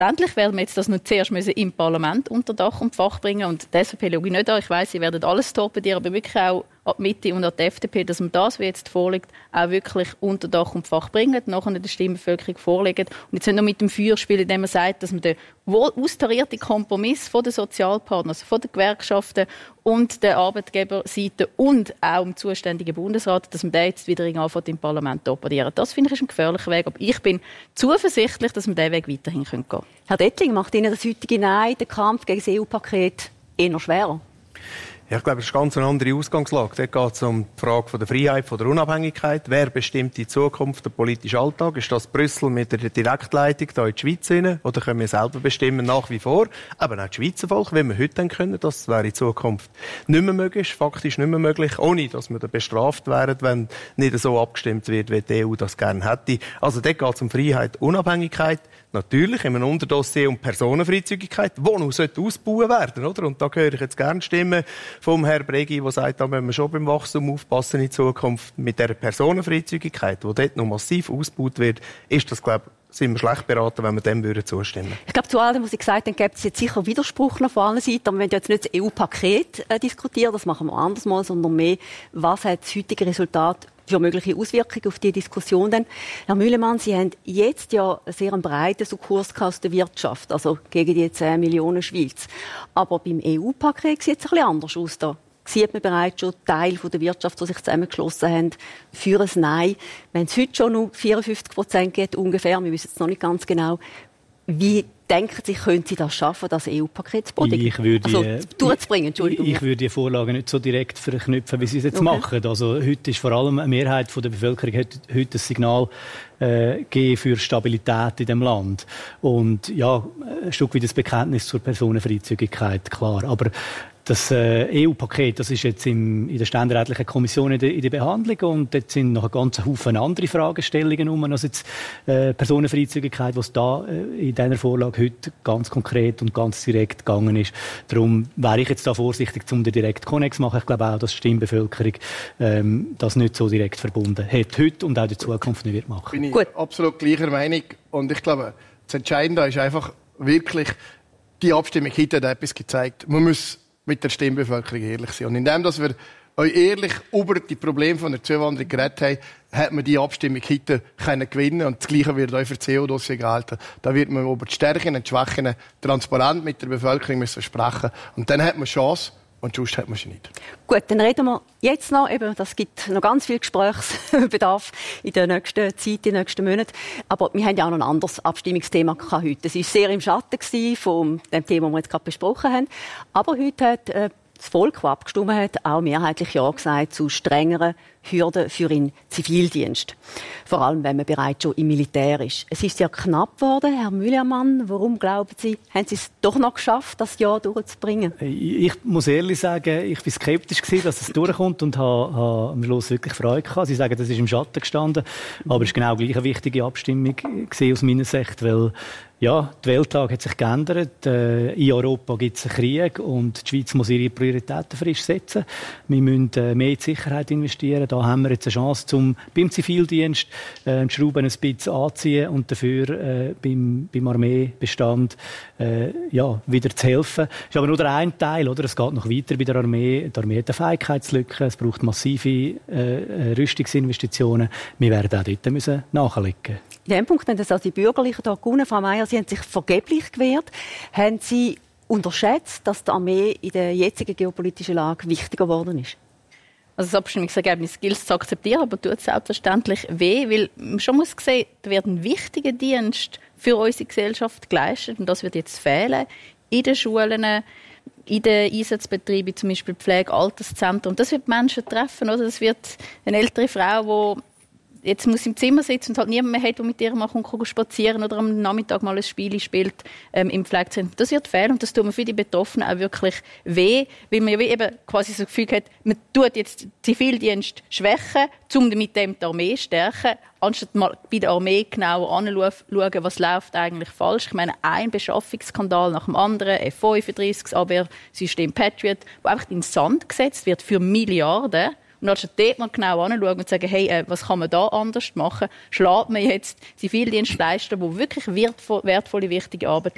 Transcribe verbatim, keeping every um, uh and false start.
Endlich werden wir jetzt das noch zuerst müssen im Parlament unter Dach und Fach bringen. Und die S V P schaue ich nicht an. Ich weiss, sie werden alles torpedieren, aber wirklich auch an die Mitte und an die F D P, dass man das, was jetzt vorliegt, auch wirklich unter Dach und Fach bringen, nachher der Stimmbevölkerung vorlegen. Und jetzt nicht nur mit dem Feuer spielen, indem man sagt, dass man den wohl austarierten Kompromiss von den Sozialpartnern, also von den Gewerkschaften und der Arbeitgeberseite und auch dem zuständigen Bundesrat, dass man den jetzt wieder anfängt im Parlament torpedieren. Das finde ich ist ein gefährlicher Weg. Aber ich bin zuversichtlich, dass wir diesen Weg weiterhin gehen können. Herr Dettling, macht Ihnen das heutige Nein, der Kampf gegen das E U-Paket, eher schwerer? Ja, ich glaube, es ist eine ganz andere Ausgangslage. Dort geht es um die Frage von der Freiheit, von der Unabhängigkeit. Wer bestimmt die Zukunft, der politische Alltag? Ist das Brüssel mit der Direktleitung hier in die Schweiz hinein? Oder können wir selber bestimmen, nach wie vor? Aber auch das Schweizer Volk, wie wir heute dann können, das wäre in Zukunft nicht mehr möglich, faktisch nicht mehr möglich, ohne dass wir dann bestraft werden, wenn nicht so abgestimmt wird, wie die E U das gerne hätte. Also dort geht es um Freiheit, Unabhängigkeit. Natürlich in einem Unterdossier um Personenfreizügigkeit, die noch ausgebaut werden, oder? Und da höre ich jetzt gerne Stimmen vom Herrn Bregi, der sagt, da müssen wir schon beim Wachstum aufpassen in Zukunft. Mit dieser Personenfreizügigkeit, die dort noch massiv ausgebaut wird, ist das, glaube ich, sind wir schlecht beraten, wenn wir dem würden zustimmen. Ich glaube, zu allem, was ich gesagt habe, gibt es jetzt sicher Widerspruch noch von allen Seiten. Aber wir wollen jetzt nicht das E U-Paket äh, diskutieren, das machen wir anders mal, sondern mehr, was hat das heutige Resultat für mögliche Auswirkungen auf die Diskussion denn? Herr Mühlemann, Sie haben jetzt ja einen sehr breiten Kurs aus der Wirtschaft, also gegen die zehn Millionen Schweiz. Aber beim E U-Paket sieht es ein bisschen anders aus. Da sieht man bereits schon Teil der Wirtschaft, die sich zusammengeschlossen haben, für ein Nein. Wenn es heute schon noch vierundfünfzig Prozent geht, ungefähr, wir wissen es noch nicht ganz genau, wie denken Sie, können Sie das schaffen, das E U-Paket zu bringen? Ich würde, also, durchzubringen, Entschuldigung. Ich, ich würde die Vorlagen nicht so direkt verknüpfen, wie Sie es jetzt okay. machen. Also, heute ist vor allem eine Mehrheit der Bevölkerung hat heute ein Signal äh, gegeben für Stabilität in dem Land. Und ja, ein Stück weit das Bekenntnis zur Personenfreizügigkeit, klar. Aber das äh, E U-Paket, das ist jetzt im, in der ständerätlichen Kommission in der, in der Behandlung und dort sind noch ein ganzer Haufen andere Fragestellungen um, als jetzt äh, Personenfreizügigkeit, was da äh, in dieser Vorlage heute ganz konkret und ganz direkt gegangen ist. Darum wäre ich jetzt da vorsichtig, um den direkt Konnex zu machen. Ich glaube auch, dass die Stimmbevölkerung ähm, das nicht so direkt verbunden hat, heute und auch in der Zukunft nicht wird machen. Bin ich Gut. absolut gleicher Meinung und ich glaube, das Entscheidende ist einfach wirklich, die Abstimmung heute hat etwas gezeigt. Man muss mit der Stimmbevölkerung ehrlich sein. Und indem dass wir euch ehrlich über die Probleme von der Zuwanderung geredet haben, hat man die Abstimmung heute können gewinnen. Und das Gleiche wird euch für das E U-Dossier gelten. Da wird man über die Stärken und die Schwächen transparent mit der Bevölkerung müssen sprechen. Und dann hat man Chance. Und sonst hat man sie nicht. Gut, dann reden wir jetzt noch, eben, das gibt noch ganz viel Gesprächsbedarf in der nächsten Zeit, in den nächsten Monaten. Aber wir haben ja auch noch ein anderes Abstimmungsthema gehabt heute. Es war sehr im Schatten von dem Thema, das wir jetzt gerade besprochen haben. Aber heute hat äh, das Volk, das abgestimmt hat, auch mehrheitlich Ja gesagt zu strengeren Hürden für den Zivildienst. Vor allem, wenn man bereits schon im Militär ist. Es ist ja knapp geworden, Herr Mühlemann. Warum glauben Sie, haben Sie es doch noch geschafft, das Jahr durchzubringen? Ich muss ehrlich sagen, ich war skeptisch gewesen, dass es durchkommt und habe, habe am Schluss wirklich Freude gehabt. Sie sagen, das ist im Schatten gestanden, aber es ist genau gleich eine wichtige Abstimmung gewesen aus meiner Sicht, weil ja, die Weltlage hat sich geändert. Äh, in Europa gibt es einen Krieg und die Schweiz muss ihre Prioritäten frisch setzen. Wir müssen äh, mehr in die Sicherheit investieren. Da haben wir jetzt eine Chance, um beim Zivildienst äh, die Schrauben ein bisschen anzuziehen und dafür äh, beim, beim Armeebestand äh, ja, wieder zu helfen. Das ist aber nur der eine Teil. Oder? Es geht noch weiter bei der Armee. Die Armee hat eine Fähigkeitslücke. Es braucht massive äh, Rüstungsinvestitionen. Wir werden auch dort müssen nachlegen. In diesem Punkt haben das also die Bürgerlichen hier gewonnen. Frau Meier, Sie haben sich vergeblich gewehrt. Haben Sie unterschätzt, dass die Armee in der jetzigen geopolitischen Lage wichtiger geworden ist? Also das Abstimmungsergebnis gilt es zu akzeptieren, aber tut es selbstverständlich weh, weil man schon muss sehen, da wird ein wichtiger Dienst für unsere Gesellschaft geleistet und das wird jetzt fehlen in den Schulen, in den Einsatzbetrieben, zum Beispiel Pflege, Alterszentren. Und das wird Menschen treffen, oder? Das wird eine ältere Frau, die jetzt muss im Zimmer sitzen und halt niemand mehr hat, der mit ihr mal spazieren oder am Nachmittag mal ein Spiel spielt ähm, im Pflegezentrum. Das wird fehlen und das tut mir für die Betroffenen auch wirklich weh, weil man ja eben quasi so das Gefühl hat, man tut jetzt den Zivildienst schwächen, um mit dem die Armee zu stärken, anstatt mal bei der Armee genauer anzuschauen, was läuft eigentlich falsch. Ich meine, ein Beschaffungsskandal nach dem anderen, F fünfunddreißig, das Abwehrsystem Patriot, wo einfach in den Sand gesetzt wird für Milliarden. Und anstatt dort mal genau anschauen und sagen, hey, äh, was kann man da anders machen, schlägt man jetzt Zivildienstleister, die wirklich wertvolle, wertvolle, wichtige Arbeit